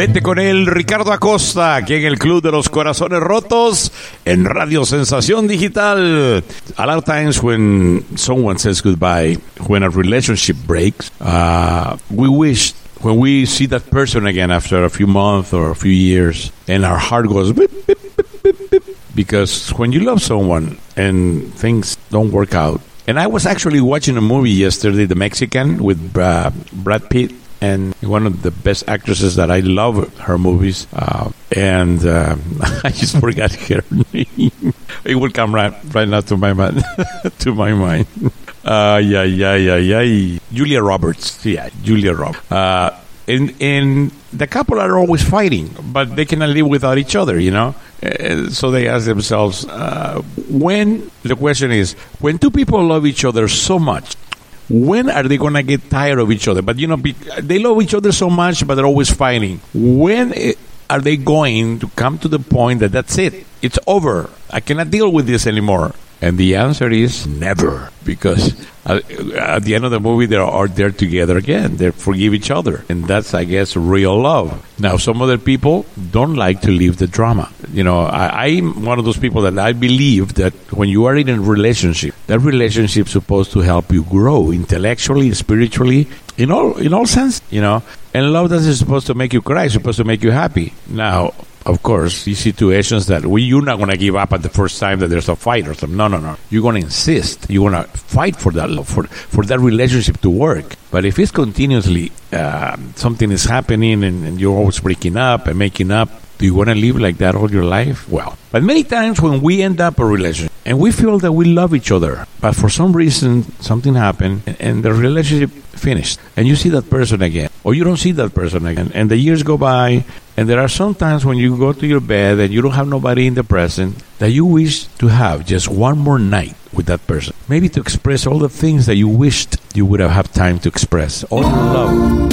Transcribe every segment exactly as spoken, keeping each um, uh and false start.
Vente con él, Ricardo Acosta, aquí en el Club de los Corazones Rotos, en Radio Sensación Digital. A lot of times when someone says goodbye, when a relationship breaks, uh, we wish when we see that person again after a few months or a few years, and our heart goes beep, beep, beep, beep, beep, because when you love someone and things don't work out. And I was actually watching a movie yesterday, The Mexican, with uh, Brad Pitt, and one of the best actresses that I love her movies. Uh, and uh, I just forgot her name. It will come right, right now to my mind. to my mind. Uh, yeah, yeah, yeah, yeah. Julia Roberts. Yeah, Julia Roberts. Uh, and, and the couple are always fighting, but they cannot live without each other, you know? Uh, so they ask themselves, uh, when, the question is, when two people love each other so much, when are they going to get tired of each other? But, you know, be, they love each other so much, but they're always fighting. When it, are they going to come to the point that that's it? It's over. I cannot deal with this anymore. And the answer is never, because uh, at the end of the movie, they are there together again. They forgive each other. And that's, I guess, real love. Now, some other people don't like to leave the drama. You know, I, I'm one of those people that I believe that when you are in a relationship, that relationship is supposed to help you grow intellectually, spiritually, in all in all sense, you know. And love doesn't supposed to make you cry. It's supposed to make you happy. Now, of course, these situations that we, you're not going to give up at the first time that there's a fight or something. No, no, no. You're going to insist. You're going to fight for that love, for, for that relationship to work. But if it's continuously, uh, something is happening and, and you're always breaking up and making up, do you want to live like that all your life? Well, but many times when we end up a relationship and we feel that we love each other, but for some reason something happened and, and the relationship finished, and you see that person again, or you don't see that person again, and the years go by, and there are some times when you go to your bed and you don't have nobody in the present, that you wish to have just one more night with that person. Maybe to express all the things that you wished you would have had time to express. All your love.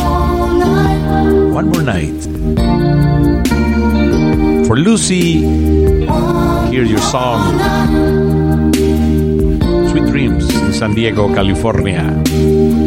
One more night. For Lucy, here's your song, Sweet Dreams in San Diego, California.